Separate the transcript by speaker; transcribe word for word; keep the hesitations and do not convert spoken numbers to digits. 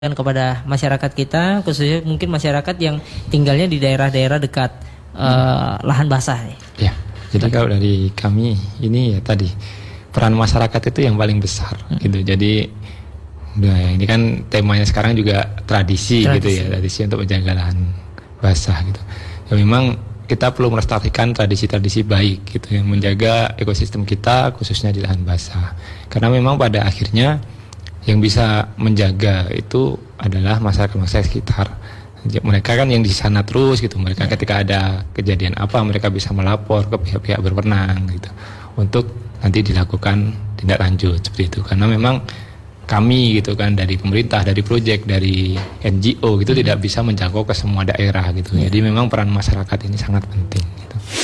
Speaker 1: Dan kepada masyarakat kita, khususnya mungkin masyarakat yang tinggalnya di daerah-daerah dekat uh, lahan basah.
Speaker 2: Ya, jadi kalau dari kami ini ya tadi peran masyarakat itu yang paling besar, hmm. gitu. Jadi nah, ini kan temanya sekarang juga tradisi, tradisi gitu ya, tradisi untuk menjaga lahan basah gitu. Ya memang kita perlu melestarikan tradisi-tradisi baik gitu yang menjaga ekosistem kita khususnya di lahan basah. Karena memang pada akhirnya yang bisa menjaga itu adalah masyarakat-masyarakat sekitar. Mereka kan yang di sana terus gitu. Mereka ya. Ketika ada kejadian apa mereka bisa melapor ke pihak-pihak berwenang gitu untuk nanti dilakukan tindak lanjut seperti itu. Karena memang kami gitu kan dari pemerintah, dari proyek, dari N G O gitu hmm. tidak bisa menjangkau ke semua daerah gitu. Ya. Jadi memang peran masyarakat ini sangat penting.